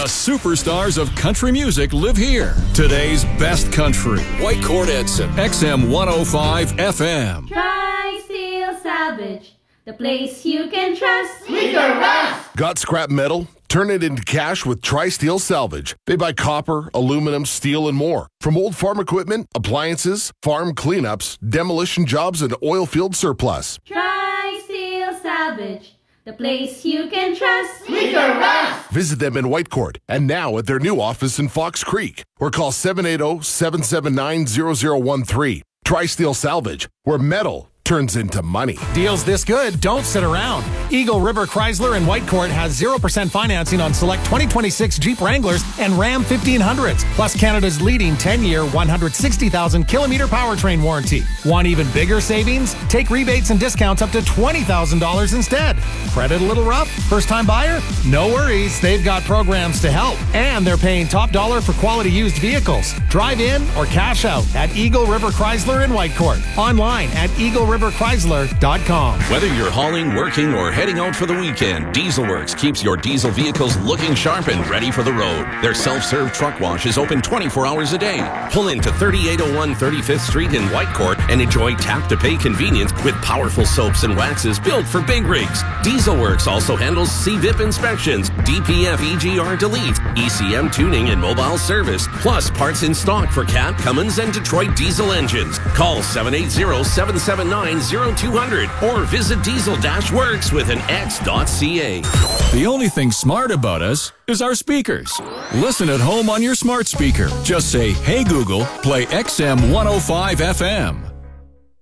The superstars of country music live here. Today's best country. Whitecourt Edson, XM 105 FM. Tri-Steel Salvage, the place you can trust. We can rust. Got scrap metal? Turn it into cash with Tri-Steel Salvage. They buy copper, aluminum, steel, and more. From old farm equipment, appliances, farm cleanups, demolition jobs, and oil field surplus. Tri-Steel Salvage, the place you can trust. We can rust. Visit them in Whitecourt and now at their new office in Fox Creek. Or call 780-779-0013. Tri-Steel Salvage, where metal turns into money. Deals this good don't sit around. Eagle River Chrysler in Whitecourt has 0% financing on select 2026 Jeep Wranglers and Ram 1500s, plus Canada's leading 10-year, 160,000-kilometer powertrain warranty. Want even bigger savings? Take rebates and discounts up to $20,000 instead. Credit a little rough? First-time buyer? No worries. They've got programs to help. And they're paying top dollar for quality used vehicles. Drive in or cash out at Eagle River Chrysler in Whitecourt. Online at EagleRiverChrysler.com. Whether you're hauling, working, or heading out for the weekend, Dieselworks keeps your diesel vehicles looking sharp and ready for the road. Their self-serve truck wash is open 24 hours a day. Pull into 3801 35th Street in Whitecourt and enjoy tap-to-pay convenience with powerful soaps and waxes built for big rigs. Dieselworks also handles CVIP inspections, DPF EGR delete, ECM tuning and mobile service, plus parts in stock for Cat, Cummins, and Detroit diesel engines. Call 780-779-0200 or visit diesel-works with an X.ca. The only thing smart about us is our speakers. Listen at home on your smart speaker. Just say, "Hey Google, play XM 105 FM."